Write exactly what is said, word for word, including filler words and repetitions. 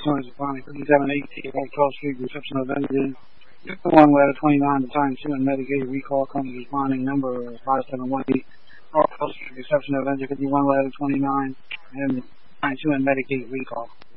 Orange County, fifty-seven eighteen, twelfth Street, reception of Vengeance. fifty-one, letter twenty-nine, the time two, and Medicaid recall, company responding number five seven one eight. North twelfth Street, reception of Vengeance, fifty-one, letter twenty-nine, and time two, and Medicaid recall.